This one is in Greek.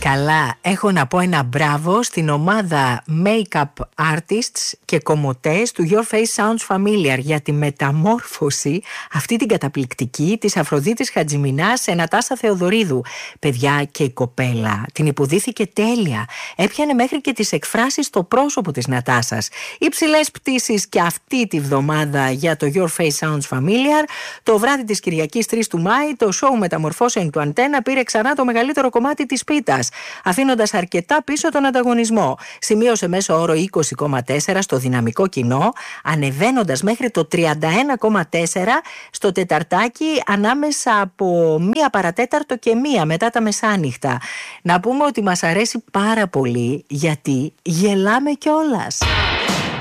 Καλά, έχω να πω ένα μπράβο στην ομάδα make-up artists και κομμωτές του Your Face Sounds Familiar για τη μεταμόρφωση αυτή την καταπληκτική της Αφροδίτης Χατζημινάς σε Νατάσα Θεοδωρίδου. Παιδιά, και η κοπέλα την υποδίθηκε τέλεια. Έπιανε μέχρι και τις εκφράσεις στο πρόσωπο της Νατάσας. Υψηλές πτήσεις και αυτή τη βδομάδα για το Your Face Sounds Familiar. Το βράδυ της Κυριακής 3 του Μάη το show μεταμορφώσεων του Αντένα πήρε ξανά το μεγαλύτερο κομμάτι της πίτας, αφήνοντας αρκετά πίσω τον ανταγωνισμό. Σημείωσε μέσο όρο 20,4 στο δυναμικό κοινό, ανεβαίνοντας μέχρι το 31,4 στο τεταρτάκι ανάμεσα από 1 παρατέταρτο και 1 μετά τα μεσάνυχτα. Να πούμε ότι μας αρέσει πάρα πολύ γιατί γελάμε κιόλας.